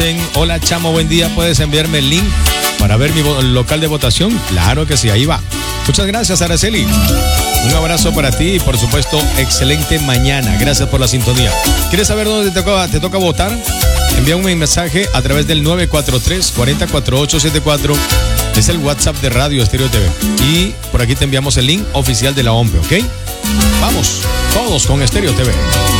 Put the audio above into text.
Hola Chamo, buen día. ¿Puedes enviarme el link para ver mi local de votación? Claro que sí, ahí va. Muchas gracias, Araceli. Un abrazo para ti y por supuesto, excelente mañana. Gracias por la sintonía. ¿Quieres saber dónde te toca votar? Envía un mensaje a través del 943-404874. Es el WhatsApp de Radio Estéreo TV. Y por aquí te enviamos el link oficial de la OMPE, ¿ok? Vamos, todos con Estéreo TV.